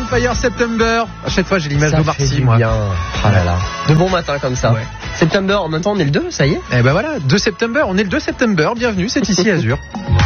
Vampire September. À chaque fois, j'ai l'image d'Omar Sy, moi. Bien. Oh là là. De bon matin comme ça. Ouais. September, en même temps, on est le 2, ça y est. Eh ben voilà, 2 septembre, on est le 2 septembre. Bienvenue, c'est ici Azur.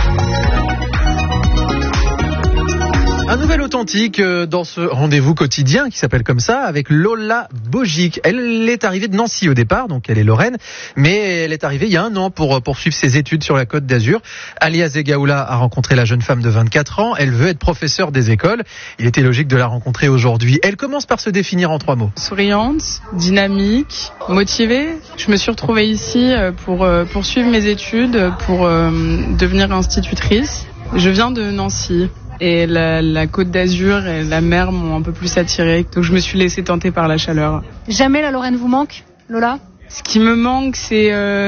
Un nouvel authentique dans ce rendez-vous quotidien qui s'appelle comme ça, avec Lola Bogic. Elle est arrivée de Nancy au départ, donc elle est lorraine, mais elle est arrivée il y a un an pour poursuivre ses études sur la Côte d'Azur. Alia Zegaoula a rencontré la jeune femme de 24 ans. Elle veut être professeure des écoles. Il était logique de la rencontrer aujourd'hui. Elle commence par se définir en 3 mots. Souriante, dynamique, motivée. Je me suis retrouvée ici pour poursuivre mes études, pour devenir institutrice. Je viens de Nancy. Et la Côte d'Azur et la mer m'ont un peu plus attirée. Donc je me suis laissée tenter par la chaleur. Jamais la Lorraine vous manque, Lola ? Ce qui me manque, c'est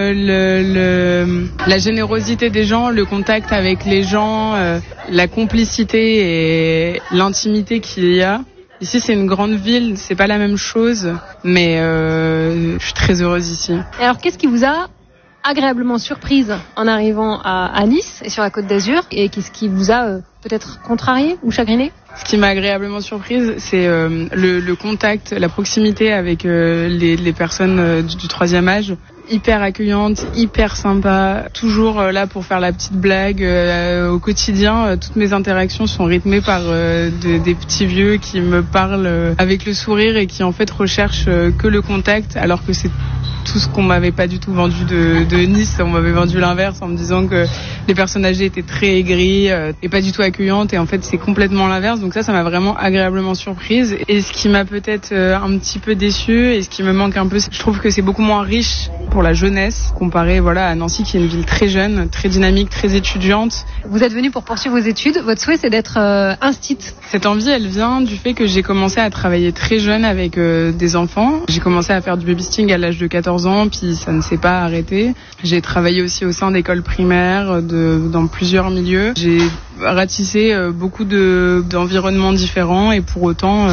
la générosité des gens, le contact avec les gens, la complicité et l'intimité qu'il y a. Ici, c'est une grande ville, c'est pas la même chose, mais je suis très heureuse ici. Et alors, qu'est-ce qui vous a agréablement surprise en arrivant à Nice et sur la Côte d'Azur, et qu'est-ce qui vous a peut-être contrarié ou chagriné ? Ce qui m'a agréablement surprise, c'est le contact, la proximité avec les personnes du 3e âge. Hyper accueillante, hyper sympa, toujours là pour faire la petite blague. Au quotidien, toutes mes interactions sont rythmées par des petits vieux qui me parlent avec le sourire et qui en fait recherchent que le contact, alors que c'est tout ce qu'on m'avait pas du tout vendu de Nice. On m'avait vendu l'inverse en me disant que les personnes âgées étaient très aigries et pas du tout accueillantes, et en fait c'est complètement l'inverse. Donc ça m'a vraiment agréablement surprise. Et ce qui m'a peut-être un petit peu déçue et ce qui me manque un peu, je trouve que c'est beaucoup moins riche pour la jeunesse comparé à Nancy, qui est une ville très jeune, très dynamique, très étudiante. Vous êtes venu pour poursuivre vos études. Votre souhait, c'est d'être instit. Cette envie, elle vient du fait que j'ai commencé à travailler très jeune avec des enfants. J'ai commencé à faire du babysitting à l'âge de 14 ans, puis ça ne s'est pas arrêté. J'ai travaillé aussi au sein d'écoles primaires, dans plusieurs milieux. J'ai ratissé beaucoup d'environnements différents, et pour autant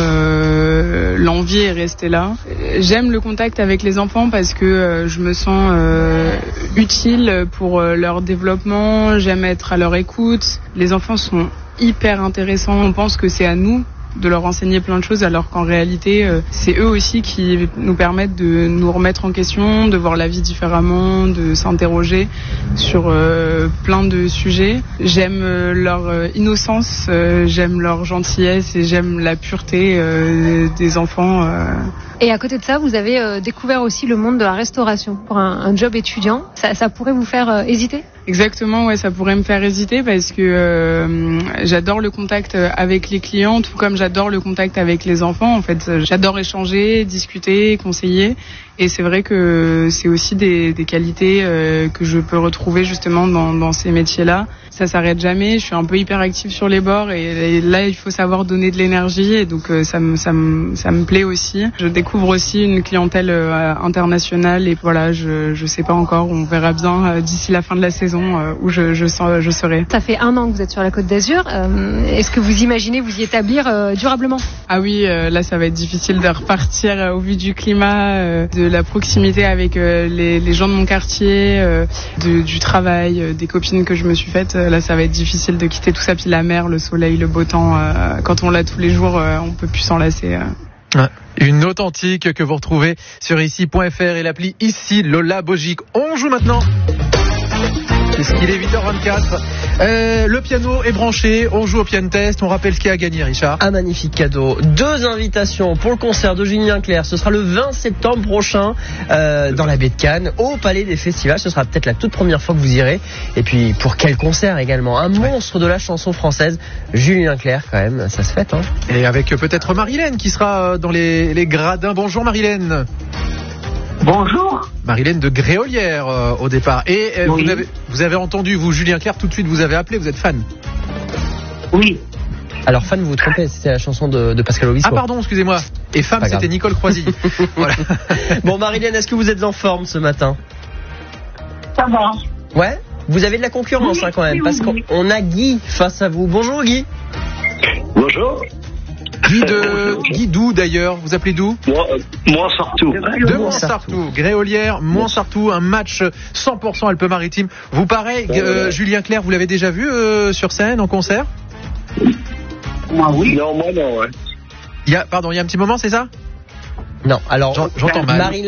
l'envie est restée là. J'aime le contact avec les enfants parce que je me sens utile pour leur développement. J'aime être à leur écoute. Les enfants sont hyper intéressants. On pense que c'est à nous de leur enseigner plein de choses, alors qu'en réalité c'est eux aussi qui nous permettent de nous remettre en question, de voir la vie différemment, de s'interroger sur plein de sujets. J'aime leur innocence, j'aime leur gentillesse et j'aime la pureté des enfants. Et à côté de ça, vous avez découvert aussi le monde de la restauration pour un job étudiant. Ça pourrait vous faire hésiter ? Exactement, ouais, ça pourrait me faire hésiter parce que j'adore le contact avec les clients, tout comme j'adore le contact avec les enfants. En fait, j'adore échanger, discuter, conseiller. Et c'est vrai que c'est aussi des qualités que je peux retrouver justement dans ces métiers-là. Ça s'arrête jamais. Je suis un peu hyperactive sur les bords, et là il faut savoir donner de l'énergie, et donc ça me plaît aussi. Je découvre aussi une clientèle internationale, et voilà, je sais pas encore. On verra bien d'ici la fin de la saison où je serai. Ça fait 1 an que vous êtes sur la Côte d'Azur. Est-ce que vous imaginez vous y établir durablement ? Ah oui, là ça va être difficile de repartir au vu du climat, de la proximité avec les gens de mon quartier, du travail, des copines que je me suis faites. Là ça va être difficile de quitter tout ça, puis la mer, le soleil, le beau temps, quand on l'a tous les jours, on peut plus s'en lasser. Une authentique que vous retrouvez sur ici.fr et l'appli Ici, Lola Bogic. On joue maintenant, puisqu'il est 8h24. Le piano est branché, on joue au piano test. On rappelle ce qu'il y a à gagner, Richard. Un magnifique cadeau, 2 invitations pour le concert de Julien Clerc. Ce sera le 20 septembre prochain dans la baie de Cannes, au Palais des Festivals. Ce sera peut-être la toute première fois que vous irez. Et puis pour quel concert également, un monstre de la chanson française, Julien Clerc, quand même, ça se fête, hein. Et avec peut-être Marilène qui sera dans les gradins. Bonjour Marilène. Bonjour. Marilène de Gréolière au départ. Et oui. vous avez entendu, vous, Julien Clerc, tout de suite vous avez appelé, vous êtes fan. Oui. Alors fan, vous vous trompez, c'était la chanson de Pascal Obispo. Ah pardon, excusez-moi. Et femme, c'était Nicole Croisy. Voilà. Bon Marilène, est-ce que vous êtes en forme ce matin ? Ça va. Ouais ? Vous avez de la concurrence, Oui, quand même, oui, parce oui. qu'on a Guy face à vous. Bonjour Guy. Bonjour. Guy d'où d'ailleurs? Vous appelez d'où? Moi Sartou. De Montsartou, Gréolière, Montsartou, un match 100% Alpes-Maritimes. Vous paraît, Julien Clerc, vous l'avez déjà vu sur scène, en concert? Moi oui. Non, moi non, ouais. Il y a un petit moment, c'est ça? Non, alors J'entends mal. Marilyn